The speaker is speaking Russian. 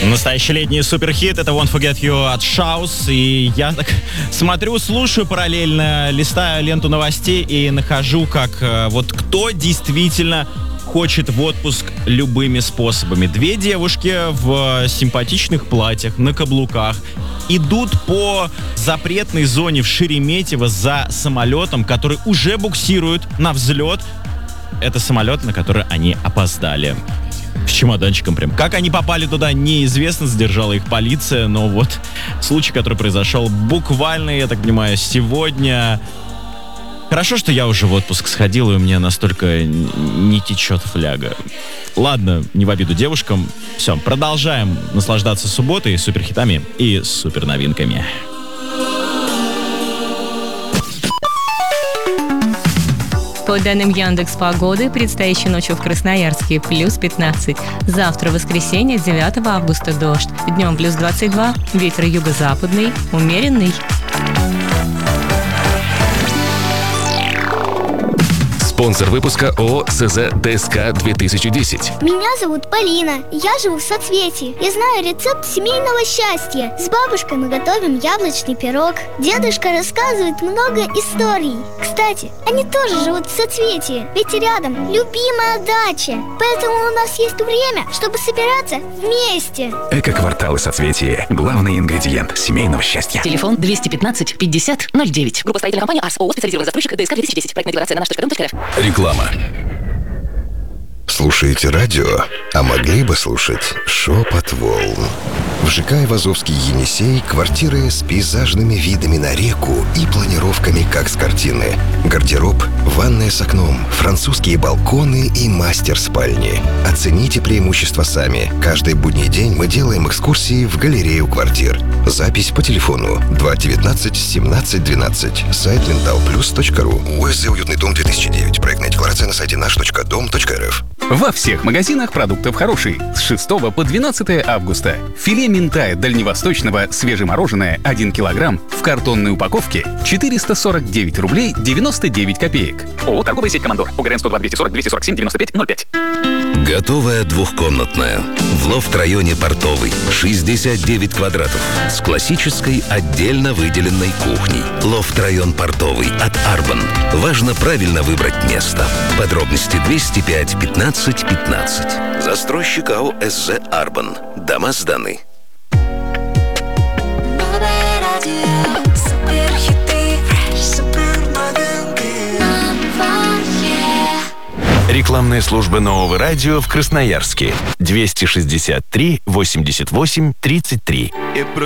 Настоящий летний суперхит — это Won't Forget You от Shouse. И я так смотрю, слушаю параллельно, листаю ленту новостей и нахожу, как вот кто действительно хочет в отпуск любыми способами. Две девушки в симпатичных платьях, на каблуках идут по запретной зоне в Шереметьево за самолетом, который уже буксирует на взлет. Это самолет, на который они опоздали. С чемоданчиком прям. Как они попали туда, неизвестно, задержала их полиция, но вот случай, который произошел буквально, я так понимаю, сегодня. Хорошо, что я уже в отпуск сходил, и у меня настолько не течет фляга. Ладно, не в обиду девушкам. Все, продолжаем наслаждаться субботой, суперхитами и суперновинками. По данным Яндекс.Погоды, предстоящей ночью в Красноярске плюс 15. Завтра, воскресенье, 9 августа, дождь. Днем плюс 22. Ветер юго-западный, умеренный. Спонсор выпуска ООО СЗ ДСК 2010. Меня зовут Полина, я живу в Соцветии. Я знаю рецепт семейного счастья. С бабушкой мы готовим яблочный пирог. Дедушка рассказывает много историй. Кстати, они тоже живут в Соцветии, ведь рядом любимая дача. Поэтому у нас есть время, чтобы собираться вместе. Эко-кварталы Соцветия. Главный ингредиент семейного счастья. Телефон 215 50 09. Группа строительной компании АРС. ООО «Специализированный застройщик ДСК 2010. Проектная декларация на наш.ру.рф. Реклама. Слушаете радио, а могли бы слушать «Шепот волн». В ЖК Айвазовский Енисей квартиры с пейзажными видами на реку и планировками, как с картины. Гардероб, ванная с окном, французские балконы и мастер-спальни. Оцените преимущества сами. Каждый будний день мы делаем экскурсии в галерею квартир. Запись по телефону 219 17 12. Сайт mentalplus.ru. УСЗ «Уютный дом 2009». Проектная декларация на сайте наш.дом.рф. Во всех магазинах продуктов хороший. С 6 по 12 августа. Филе минтая дальневосточного свежемороженое 1 килограмм в картонной упаковке 449 рублей 99 копеек. ООО «Торговая сеть Командор». УГРН 102 240 247 95 05. Готовая двухкомнатная. В лофт-районе Портовый. 69 квадратов. С классической отдельно выделенной кухней. Лофт-район Портовый от Арбан. Важно правильно выбрать место. Подробности 205 15 15. Застройщик АО СЗ Арбан. Дома сданы. Рекламная служба нового радио в Красноярске. 263 88 33.